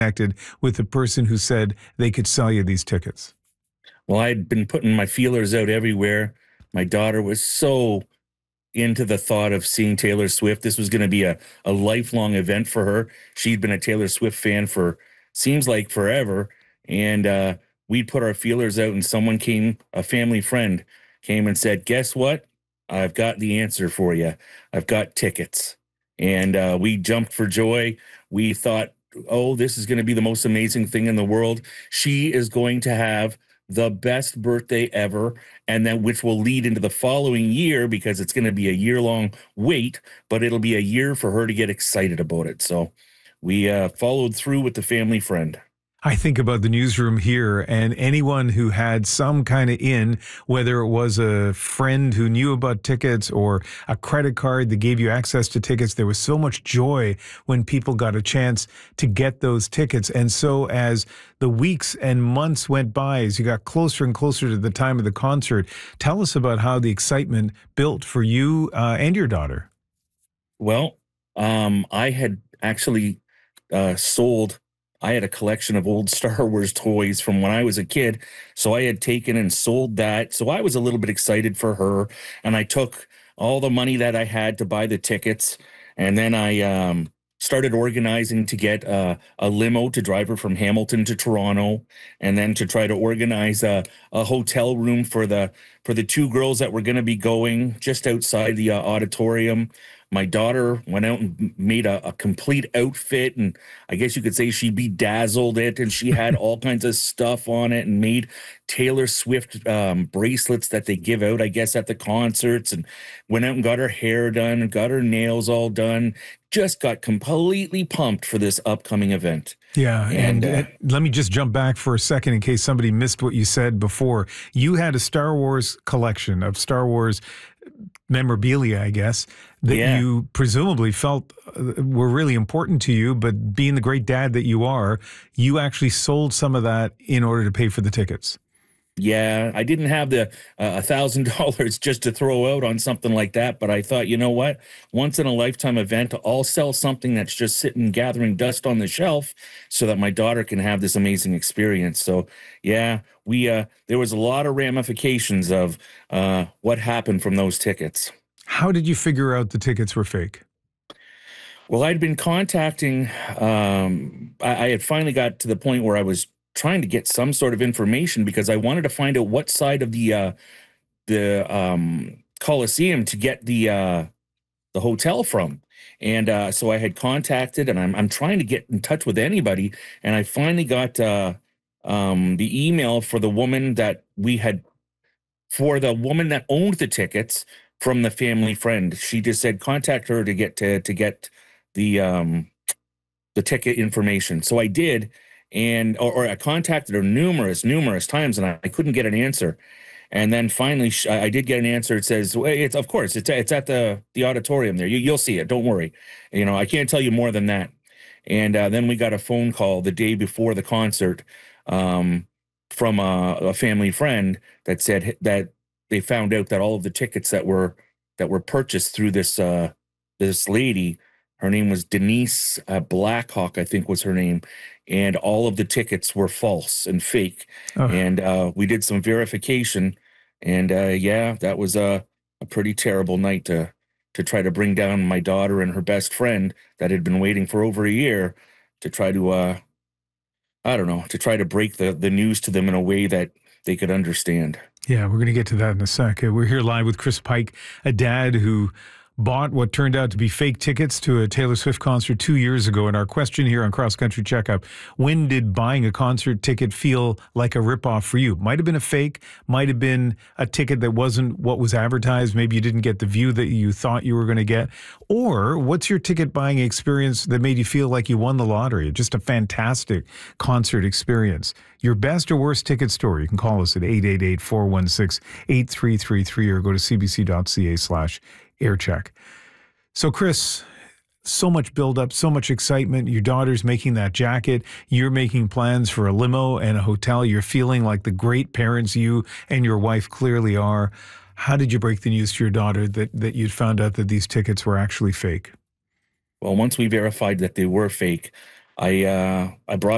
connected with the person who said they could sell you these tickets? Well, I'd been putting my feelers out everywhere. My daughter was so into the thought of seeing Taylor Swift. This was going to be a lifelong event for her. She'd been a Taylor Swift fan for seems like forever. And we'd put our feelers out, and someone came, a family friend came and said, "Guess what? I've got the answer for you. I've got tickets." And we jumped for joy. We thought, oh, this is going to be the most amazing thing in the world. She is going to have the best birthday ever, and then which will lead into the following year because it's going to be a year-long wait, but it'll be a year for her to get excited about it. So we followed through with the family friend. I think about the newsroom here and anyone who had some kind of in, whether it was a friend who knew about tickets or a credit card that gave you access to tickets. There was so much joy when people got a chance to get those tickets. And so as the weeks and months went by, as you got closer and closer to the time of the concert, tell us about how the excitement built for you and your daughter. Well, I had actually sold. I had a collection of old Star Wars toys from when I was a kid. So I had taken and sold that. So I was a little bit excited for her. And I took all the money that I had to buy the tickets. And then I started organizing to get a limo to drive her from Hamilton to Toronto. And then to try to organize a hotel room for the two girls that were going to be going just outside the auditorium. My daughter went out and made a complete outfit, and I guess you could say she bedazzled it, and she had all kinds of stuff on it and made Taylor Swift bracelets that they give out, I guess, at the concerts, and went out and got her hair done and got her nails all done. Just got completely pumped for this upcoming event. Yeah, and let me just jump back for a second in case somebody missed what you said before. You had a Star Wars collection of Star Wars memorabilia, I guess, that you presumably felt were really important to you, but being the great dad that you are, you actually sold some of that in order to pay for the tickets. Yeah, I didn't have the $1,000 just to throw out on something like that, but I thought, you know what? Once in a lifetime event, I'll sell something that's just sitting gathering dust on the shelf so that my daughter can have this amazing experience. So, yeah, we there was a lot of ramifications of what happened from those tickets. How did you figure out the tickets were fake? Well, I'd been contacting, I had finally got to the point where I was trying to get some sort of information because I wanted to find out what side of the Coliseum to get the hotel from. And so I had contacted, and I'm trying to get in touch with anybody, and I finally got the email for the woman that owned the tickets from the family friend. She just said contact her to get the ticket information. So I did. And or I contacted her numerous times, and I couldn't get an answer. And then finally, I did get an answer. It says, well, it's of course it's at the auditorium there. You'll see it. Don't worry. You know, I can't tell you more than that. And then we got a phone call the day before the concert from a family friend that said that they found out that all of the tickets that were purchased through this lady. Her name was Denise Blackhawk, I think was her name. And all of the tickets were false and fake. Oh. And we did some verification. And yeah, that was a pretty terrible night to try to bring down my daughter and her best friend that had been waiting for over a year to try to, I don't know, to try to break the news to them in a way that they could understand. Yeah, we're going to get to that in a sec. We're here live with Chris Pike, a dad who bought what turned out to be fake tickets to a Taylor Swift concert 2 years ago. And our question here on Cross Country Checkup, when did buying a concert ticket feel like a ripoff for you? Might have been a fake, might have been a ticket that wasn't what was advertised. Maybe you didn't get the view that you thought you were going to get. Or what's your ticket buying experience that made you feel like you won the lottery? Just a fantastic concert experience. Your best or worst ticket story, you can call us at 888-416-8333 or go to cbc.ca/aircheck. So Chris, so much buildup, so much excitement. Your daughter's making that jacket. You're making plans for a limo and a hotel. You're feeling like the great parents you and your wife clearly are. How did you break the news to your daughter that you'd found out that these tickets were actually fake? Well, once we verified that they were fake, I brought